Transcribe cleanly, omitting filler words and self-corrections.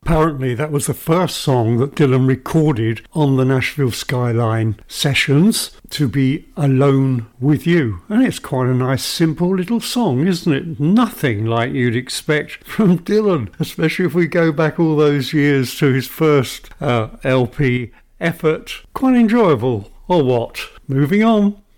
Apparently that was the first song that Dylan recorded on the Nashville Skyline sessions, To Be Alone With You. And it's quite a nice simple little song, isn't it? Nothing like you'd expect from Dylan, especially if we go back all those years to his first LP effort. Quite enjoyable, or what? Moving on.